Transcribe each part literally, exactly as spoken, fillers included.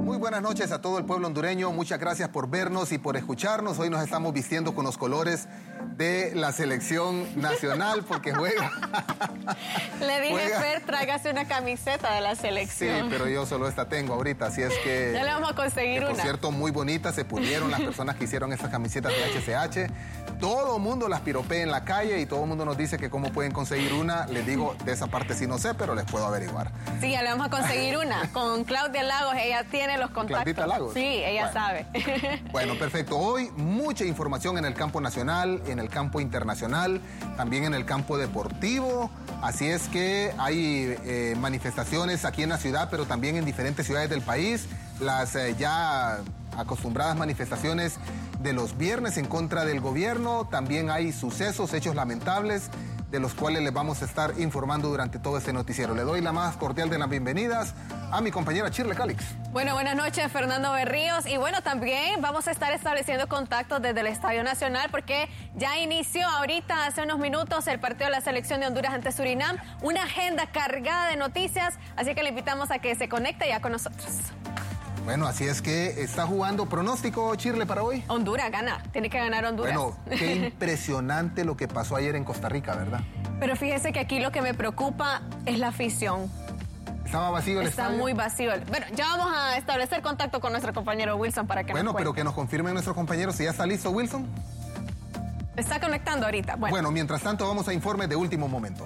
Muy buenas noches a todo el pueblo hondureño, muchas gracias por vernos y por escucharnos. Hoy nos estamos vistiendo con los colores de la selección nacional porque juega. Le dije, juega. Fer, tráigase una camiseta de la selección. Sí, pero yo solo esta tengo ahorita, así es que... Ya le vamos a conseguir que, una. Por cierto, muy bonita, se pulieron las personas que hicieron estas camisetas de H C H. Todo el mundo las piropea en la calle y todo el mundo nos dice que cómo pueden conseguir una. Les digo, de esa parte sí no sé, pero les puedo averiguar. Sí, ya le vamos a conseguir una. Con Claudia Lagos, ella tiene los contactos. ¿Claudita Lagos? Sí, ella bueno. sabe. Bueno, perfecto. Hoy mucha información en el campo nacional, en el campo internacional, también en el campo deportivo. Así es que hay eh, manifestaciones aquí en la ciudad, pero también en diferentes ciudades del país. Las eh, ya acostumbradas manifestaciones de los viernes en contra del gobierno. También hay sucesos, hechos lamentables, de los cuales les vamos a estar informando durante todo este noticiero. Le doy la más cordial de las bienvenidas a mi compañera Shirley Calix. Bueno, buenas noches, Fernando Berríos. Y bueno, también vamos a estar estableciendo contactos desde el Estadio Nacional porque ya inició ahorita, hace unos minutos, el partido de la selección de Honduras ante Surinam. Una agenda cargada de noticias, así que le invitamos a que se conecte ya con nosotros. Bueno, así es que está jugando. ¿Pronóstico, Shirley, para hoy? Honduras gana, tiene que ganar Honduras. Bueno, qué impresionante lo que pasó ayer en Costa Rica, ¿verdad? Pero fíjese que aquí lo que me preocupa es la afición. ¿Estaba vacío el Está estadio? muy vacío. Bueno, ya vamos a establecer contacto con nuestro compañero Wilson para que Bueno, nos cuente. pero que nos confirmen nuestros compañeros si ya está listo, Wilson. Está conectando ahorita. Bueno. Bueno, mientras tanto vamos a informes de último momento.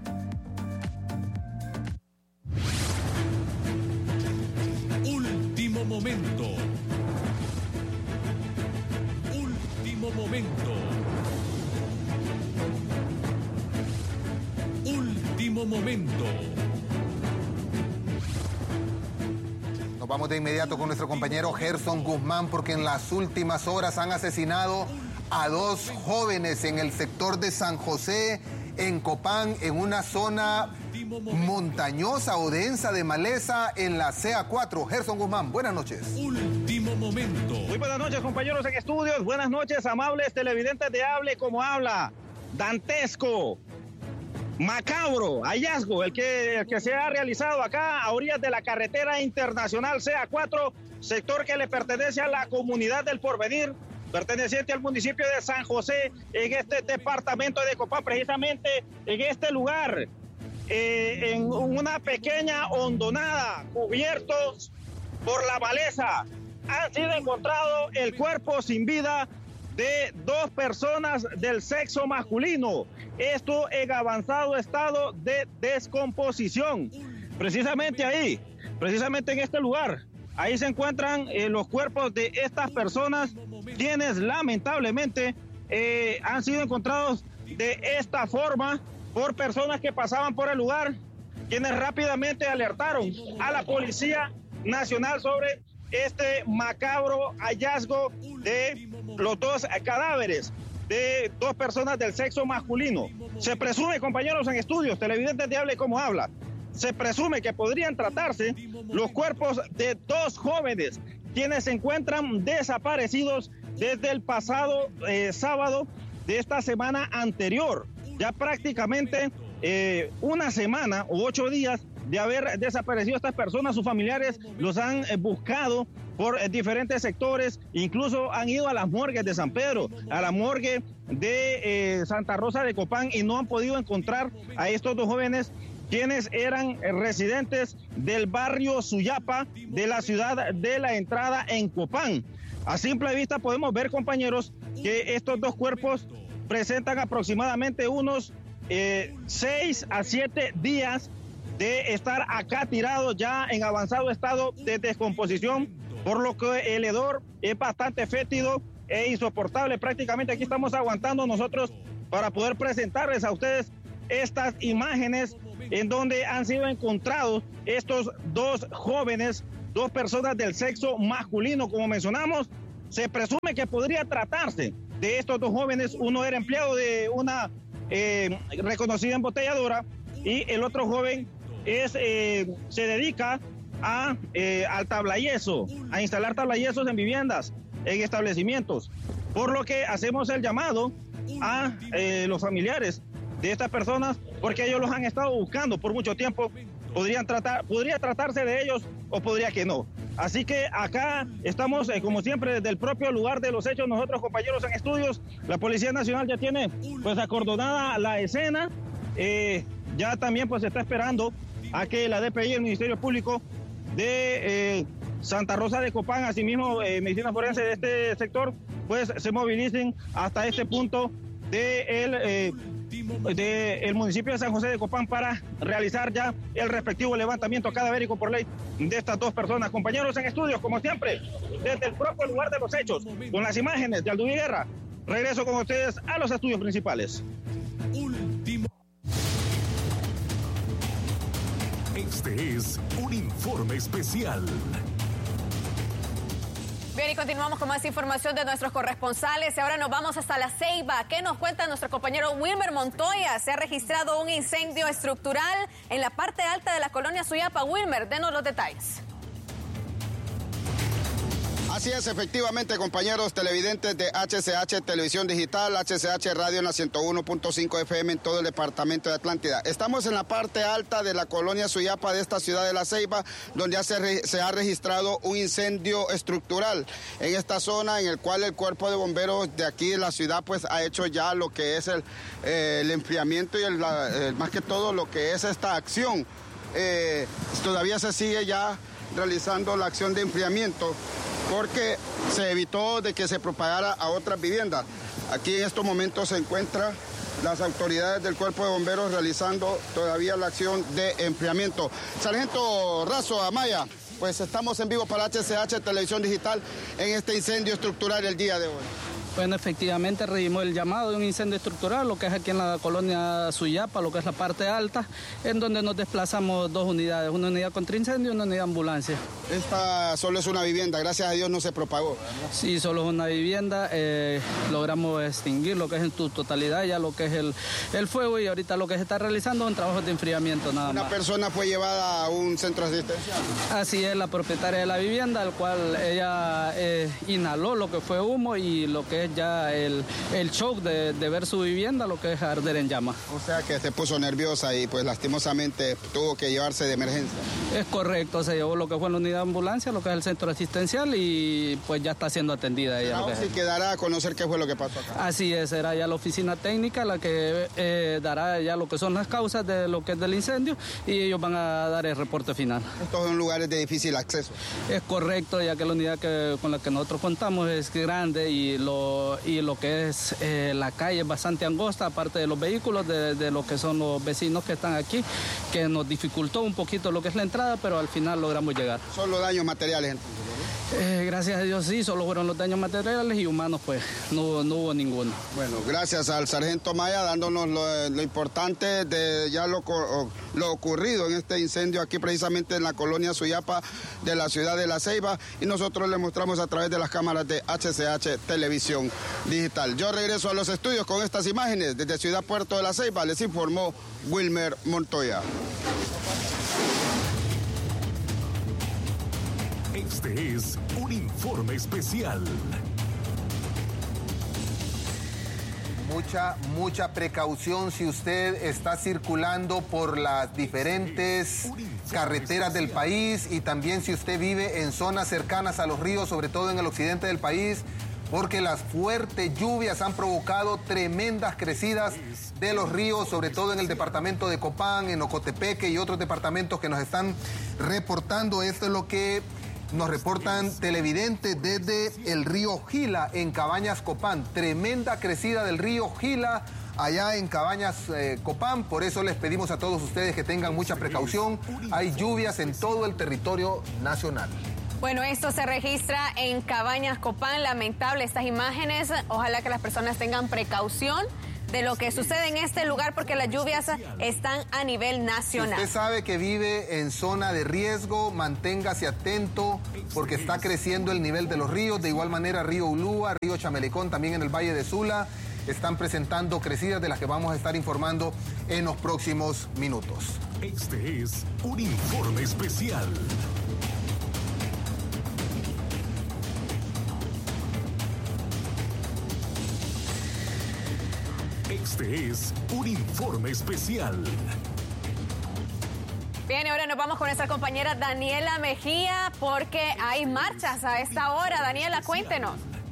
Último momento. Último momento. Último momento. Nos vamos de inmediato con nuestro compañero Gerson Guzmán porque en las últimas horas han asesinado a dos jóvenes en el sector de San José, en Copán, en una zona montañosa o densa de maleza en la C A cuatro. Gerson Guzmán, buenas noches. Último momento. Muy buenas noches, compañeros en estudios. Buenas noches, amables televidentes de Hable Como Habla. Dantesco, macabro hallazgo el que, el que se ha realizado acá a orillas de la carretera internacional C A cuatro, sector que le pertenece a la comunidad del Porvenir, perteneciente al municipio de San José, en este departamento de Copán, precisamente en este lugar, eh, en una pequeña hondonada, cubiertos por la maleza, han sido encontrado el cuerpo sin vida de dos personas del sexo masculino, esto en avanzado estado de descomposición. Precisamente ahí, precisamente en este lugar, ahí se encuentran eh, los cuerpos de estas personas, quienes lamentablemente eh, han sido encontrados de esta forma por personas que pasaban por el lugar, quienes rápidamente alertaron a la Policía Nacional sobre este macabro hallazgo de los dos cadáveres de dos personas del sexo masculino. Se presume, compañeros en estudios, televidentes de Hable Como Habla, se presume que podrían tratarse los cuerpos de dos jóvenes quienes se encuentran desaparecidos desde el pasado eh, sábado de esta semana anterior. Ya prácticamente eh, una semana o ocho días de haber desaparecido estas personas, sus familiares los han eh, buscado por eh, diferentes sectores, incluso han ido a las morgues de San Pedro, a la morgue de eh, Santa Rosa de Copán y no han podido encontrar a estos dos jóvenes quienes eran eh, residentes del barrio Suyapa de la ciudad de La Entrada en Copán. A simple vista podemos ver, compañeros, que estos dos cuerpos presentan aproximadamente unos eh, seis a siete días de estar acá tirados ya en avanzado estado de descomposición, por lo que el hedor es bastante fétido e insoportable. Prácticamente aquí estamos aguantando nosotros para poder presentarles a ustedes estas imágenes en donde han sido encontrados estos dos jóvenes, dos personas del sexo masculino. Como mencionamos, se presume que podría tratarse de estos dos jóvenes. Uno era empleado de una eh, reconocida embotelladora y el otro joven es eh, se dedica a, eh, al tablayeso, a instalar tablayesos en viviendas, en establecimientos. Por lo que hacemos el llamado a eh, los familiares de estas personas, porque ellos los han estado buscando por mucho tiempo podrían tratar, podría tratarse de ellos o podría que no. Así que acá estamos, eh, como siempre, desde el propio lugar de los hechos, nosotros compañeros en estudios. La Policía Nacional ya tiene pues acordonada la escena, eh, ya también pues se está esperando a que la D P I, el Ministerio Público de eh, Santa Rosa de Copán, asimismo eh, Medicina Forense de este sector, pues se movilicen hasta este punto de el, eh, de el municipio de San José de Copán para realizar ya el respectivo levantamiento cadavérico por ley de estas dos personas. Compañeros en estudios, como siempre, desde el propio lugar de los hechos, con las imágenes de Alduví Guerra, regreso con ustedes a los estudios principales. Último. Este es un informe especial. Bien, y continuamos con más información de nuestros corresponsales. Y ahora nos vamos hasta La Ceiba. ¿Qué nos cuenta nuestro compañero Wilmer Montoya? Se ha registrado un incendio estructural en la parte alta de la colonia Suyapa. Wilmer, denos los detalles. Así es, efectivamente, compañeros televidentes de H C H Televisión Digital, H C H Radio en la ciento uno punto cinco F M en todo el departamento de Atlántida. Estamos en la parte alta de la colonia Suyapa de esta ciudad de La Ceiba, donde se, se ha registrado un incendio estructural en esta zona, en el cual el cuerpo de bomberos de aquí de la ciudad pues ha hecho ya lo que es el, eh, el enfriamiento y el, la, el, más que todo lo que es esta acción. Eh, todavía se sigue ya realizando la acción de enfriamiento, porque se evitó de que se propagara a otras viviendas. Aquí en estos momentos se encuentran las autoridades del Cuerpo de Bomberos realizando todavía la acción de enfriamiento. Sargento Razo Amaya, pues estamos en vivo para H C H Televisión Digital en este incendio estructural el día de hoy. Bueno, efectivamente recibimos el llamado de un incendio estructural, lo que es aquí en la colonia Suyapa, lo que es la parte alta, en donde nos desplazamos dos unidades, una unidad contra incendio y una unidad de ambulancia. Esta solo es una vivienda, gracias a Dios no se propagó, ¿verdad? Sí, solo es una vivienda, eh, logramos extinguir lo que es en su totalidad, ya lo que es el, el fuego, y ahorita lo que se está realizando es un trabajo de enfriamiento nada ¿Una más. Una persona fue llevada a un centro asistencial? Así es, la propietaria de la vivienda, al cual ella eh, inhaló lo que fue humo y lo que es ya el, el shock de, de ver su vivienda, lo que es arder en llamas. O sea que se puso nerviosa y pues lastimosamente tuvo que llevarse de emergencia. Es correcto, se llevó lo que fue la unidad de ambulancia, lo que es el centro asistencial, y pues ya está siendo atendida ella. Ahora sí quedará a conocer qué fue lo que pasó acá. Así es, será ya la oficina técnica la que eh, dará ya lo que son las causas de lo que es del incendio, y ellos van a dar el reporte final. Estos son lugares de difícil acceso. Es correcto, ya que la unidad que, con la que nosotros contamos es grande, y lo, y lo que es eh, la calle es bastante angosta, aparte de los vehículos, de, de lo que son los vecinos que están aquí, que nos dificultó un poquito lo que es la entrada, pero al final logramos llegar. ¿Solo daños materiales entonces? Eh, gracias a Dios sí, solo fueron los daños materiales, y humanos pues no, no hubo ninguno. Bueno, gracias al sargento Maya dándonos lo, lo importante de ya lo, lo ocurrido en este incendio aquí precisamente en la colonia Suyapa de la ciudad de La Ceiba, y nosotros le mostramos a través de las cámaras de H C H Televisión Digital. Yo regreso a los estudios con estas imágenes desde Ciudad Puerto de La Ceiba, les informó Wilmer Montoya. Este es un informe especial. Mucha, mucha precaución si usted está circulando por las diferentes carreteras del país, y también si usted vive en zonas cercanas a los ríos, sobre todo en el occidente del país, porque las fuertes lluvias han provocado tremendas crecidas de los ríos, sobre todo en el departamento de Copán, en Ocotepeque y otros departamentos que nos están reportando. Esto es lo que nos reportan televidentes desde el río Gila, en Cabañas, Copán. Tremenda crecida del río Gila allá en Cabañas, eh, Copán. Por eso les pedimos a todos ustedes que tengan mucha precaución. Hay lluvias en todo el territorio nacional. Bueno, esto se registra en Cabañas, Copán. Lamentable estas imágenes. Ojalá que las personas tengan precaución de lo que sucede en este lugar, porque las lluvias están a nivel nacional. Si usted sabe que vive en zona de riesgo, manténgase atento, porque está creciendo el nivel de los ríos. De igual manera, río Ulúa, río Chamelecón, también en el Valle de Sula, están presentando crecidas de las que vamos a estar informando en los próximos minutos. Este es un informe especial. Este es un informe especial. Bien, ahora nos vamos con nuestra compañera Daniela Mejía porque hay marchas a esta hora. Daniela, cuéntenos.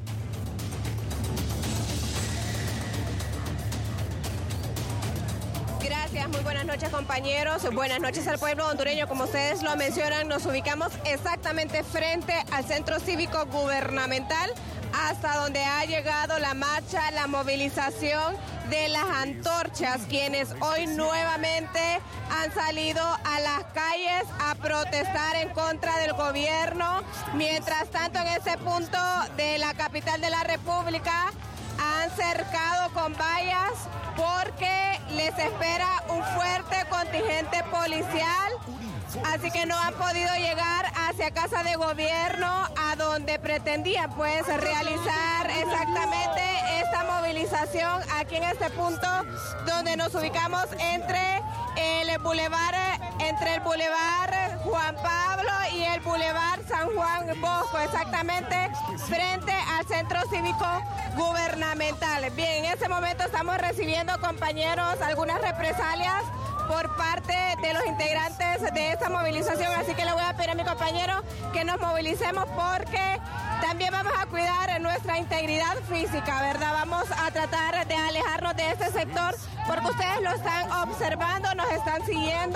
Gracias, muy buenas noches compañeros, buenas noches al pueblo hondureño. Como ustedes lo mencionan, nos ubicamos exactamente frente al Centro Cívico Gubernamental, hasta donde ha llegado la marcha, la movilización de las antorchas, quienes hoy nuevamente han salido a las calles a protestar en contra del gobierno. Mientras tanto, en ese punto de la capital de la República han cercado con vallas porque les espera un fuerte contingente policial. Así que no han podido llegar hacia Casa de Gobierno, a donde pretendían pues realizar exactamente esta movilización aquí en este punto donde nos ubicamos entre el bulevar, entre el bulevar Juan Pablo y el bulevar San Juan Bosco, exactamente frente al Centro Cívico Gubernamental. Bien, en este momento estamos recibiendo, compañeros, algunas represalias por parte de los integrantes de esta movilización, así que le voy a pedir a mi compañero que nos movilicemos porque también vamos a cuidar nuestra integridad física, ¿verdad? Vamos a tratar de alejarnos de este sector porque ustedes lo están observando, nos están siguiendo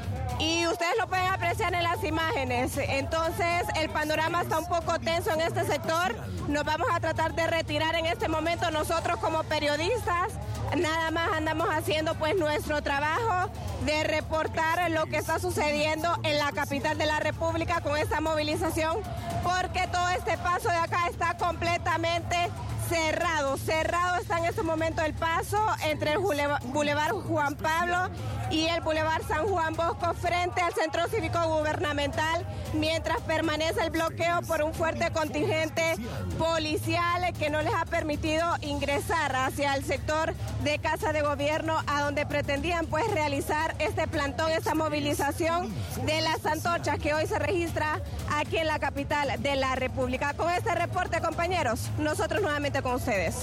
y ustedes lo pueden apreciar en las imágenes. Entonces el panorama está un poco tenso en este sector. Nos vamos a tratar de retirar en este momento. Nosotros como periodistas nada más andamos haciendo pues nuestro trabajo de reportar lo que está sucediendo en la capital de la República con esta movilización, porque todo este paso de acá está completamente cerrado. Cerrado está en este momento el paso entre el bulevar Juan Pablo y el bulevar San Juan Bosco frente al Centro Cívico Gubernamental, mientras permanece el bloqueo por un fuerte contingente policial que no les ha permitido ingresar hacia el sector de Casa de Gobierno, a donde pretendían pues realizar este plantón, esta movilización de las antorchas que hoy se registra aquí en la capital de la República. Con este reporte, compañeros, nosotros nuevamente con ustedes.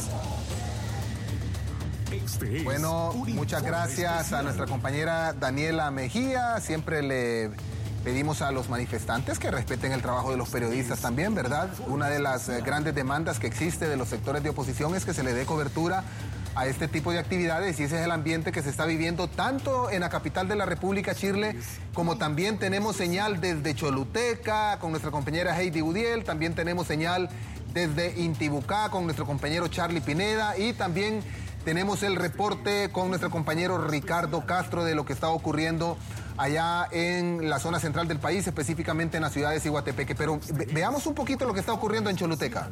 Bueno, muchas gracias a nuestra compañera Daniela Mejía. Siempre le pedimos a los manifestantes que respeten el trabajo de los periodistas también, ¿verdad? Una de las eh, grandes demandas que existe de los sectores de oposición es que se le dé cobertura a este tipo de actividades, y ese es el ambiente que se está viviendo tanto en la capital de la República, Chirle, como también tenemos señal desde Choluteca con nuestra compañera Heidi Udiel, también tenemos señal desde Intibucá con nuestro compañero Charlie Pineda, y también tenemos el reporte con nuestro compañero Ricardo Castro de lo que está ocurriendo allá en la zona central del país, específicamente en la ciudad de Ciguatepeque. Pero ve veamos un poquito lo que está ocurriendo en Choluteca.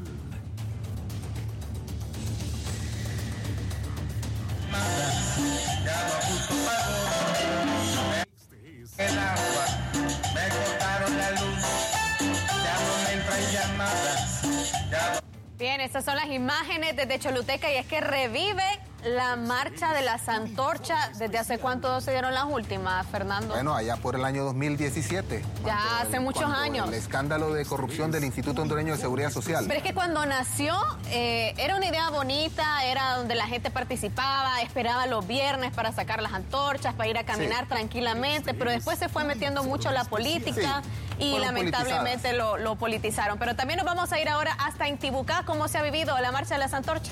El agua, me cortaron la luz, ya no me entran llamadas. Ya... Bien, estas son las imágenes desde Choluteca, y es que revive la marcha de las antorchas. ¿Desde hace cuánto se dieron las últimas, Fernando? Bueno, allá por el año dos mil diecisiete. Ya hace el, muchos años. El escándalo de corrupción del Instituto Hondureño de Seguridad Social. Pero es que cuando nació eh, era una idea bonita, era donde la gente participaba, esperaba los viernes para sacar las antorchas, para ir a caminar sí. tranquilamente, pero después se fue metiendo mucho la política. Sí. Y Fueron lamentablemente lo, lo politizaron. Pero también nos vamos a ir ahora hasta Intibucá. ¿Cómo se ha vivido la marcha de las antorchas?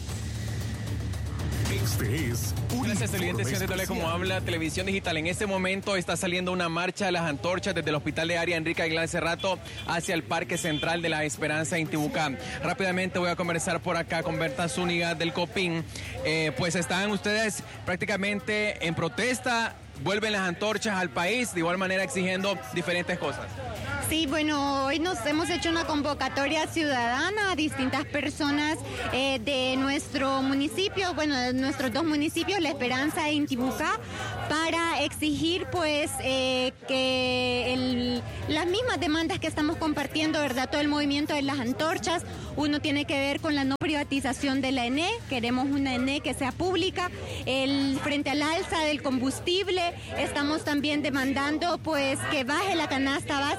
Este es un Gracias, televidente, señor Tole, como habla Televisión Digital. En este momento está saliendo una marcha de las antorchas desde el Hospital de Área Enrique Aguilar Cerrato hacia el Parque Central de la Esperanza en Intibucá. Rápidamente voy a conversar por acá con Berta Zúñiga del COPIN. Eh, pues están ustedes prácticamente en protesta. Vuelven las antorchas al país, de igual manera exigiendo diferentes cosas. Sí, bueno, hoy nos hemos hecho una convocatoria ciudadana a distintas personas eh, de nuestro municipio, bueno, de nuestros dos municipios, La Esperanza e Intibucá, para exigir pues eh, que el, las mismas demandas que estamos compartiendo, ¿verdad? Todo el movimiento de las antorchas. Uno tiene que ver con la no privatización de la E N E, queremos una E N E que sea pública, el, frente al alza del combustible, estamos también demandando pues que baje la canasta básica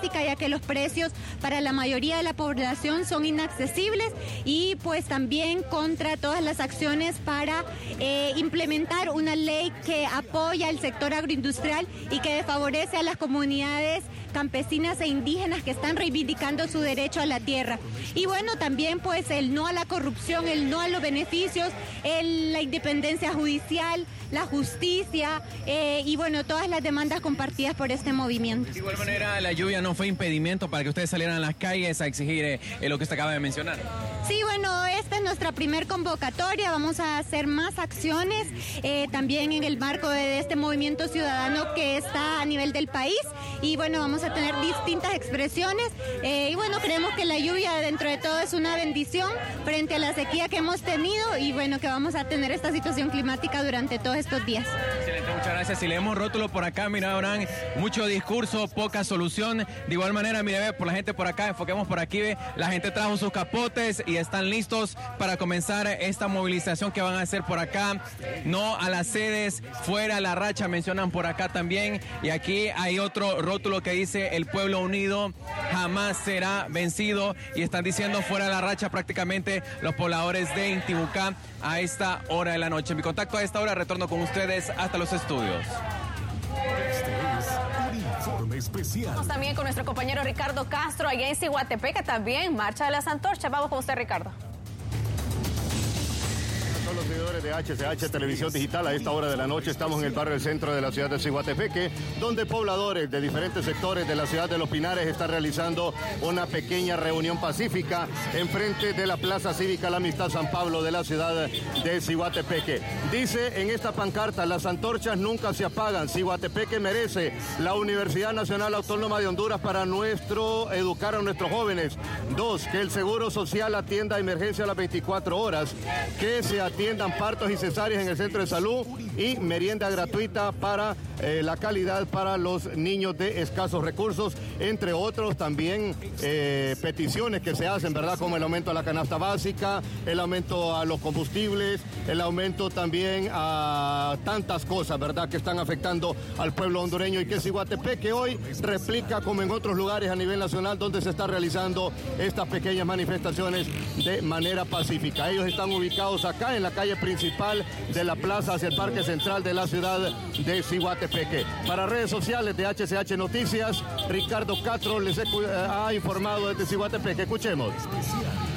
turística, ya que los precios para la mayoría de la población son inaccesibles, y pues también contra todas las acciones para eh, implementar una ley que apoya el sector agroindustrial y que favorece a las comunidades campesinas e indígenas que están reivindicando su derecho a la tierra. Y bueno, también pues el no a la corrupción, el no a los beneficios, el, la independencia judicial, la justicia eh, y bueno, todas las demandas compartidas por este movimiento. De igual manera, la lluvia no fue impedimento para que ustedes salieran a las calles a exigir eh, lo que usted acaba de mencionar. Sí, bueno, esta es nuestra primer convocatoria, vamos a hacer más acciones eh, también en el marco de este movimiento ciudadano que está a nivel del país, y bueno, vamos a tener distintas expresiones eh, y bueno, creemos que la lluvia dentro de todo es una bendición frente a la sequía que hemos tenido, y bueno, que vamos a tener esta situación climática durante todos estos días. Excelente, muchas gracias. Si leemos rótulo por acá, mira, Abraham, mucho discurso, poca solución. De igual manera, mire, ve, por la gente por acá, enfoquemos por aquí, ve, la gente trajo sus capotes y están listos para comenzar esta movilización que van a hacer por acá. No a las sedes, fuera la racha, mencionan por acá también. Y aquí hay otro rótulo que dice: el pueblo unido jamás será vencido. Y están diciendo fuera la racha prácticamente los pobladores de Intibucá a esta hora de la noche. Mi contacto a esta hora, retorno con ustedes hasta los estudios. Este es un informe especial. Vamos también con nuestro compañero Ricardo Castro allá en Ciguatepeque, también marcha de las antorchas. Vamos con usted, Ricardo. Todos los seguidores de H C H Televisión Digital, a esta hora de la noche estamos en el barrio del centro de la ciudad de Ciguatepeque, donde pobladores de diferentes sectores de la ciudad de Los Pinares están realizando una pequeña reunión pacífica enfrente de la Plaza Cívica La Amistad San Pablo de la ciudad de Ciguatepeque. Dice en esta pancarta: las antorchas nunca se apagan, Ciguatepeque merece la Universidad Nacional Autónoma de Honduras para nuestro educar a nuestros jóvenes. Dos, que el Seguro Social atienda emergencia a las veinticuatro horas, que se atiendan partos y cesáreas en el centro de salud, y merienda gratuita para eh, la calidad para los niños de escasos recursos, entre otros también eh, peticiones que se hacen, ¿verdad? Como el aumento a la canasta básica, el aumento a los combustibles, el aumento también a tantas cosas, ¿verdad?, que están afectando al pueblo hondureño, y que Ciguatepeque hoy replica como en otros lugares a nivel nacional donde se está realizando estas pequeñas manifestaciones de manera pacífica. Ellos están ubicados acá en la calle principal de la plaza hacia el Parque Central de la ciudad de Ciguatepeque. Para redes sociales de H C H Noticias, Ricardo Castro les he, ha informado desde Ciguatepeque. Escuchemos.